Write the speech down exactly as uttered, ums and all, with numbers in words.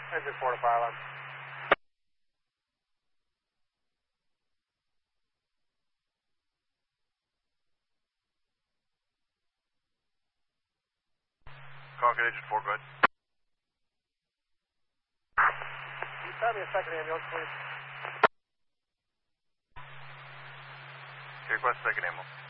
Engine four to fire line. Concord Engine four, go ahead. Can you start me a second ambulance, please? Request second ambulance.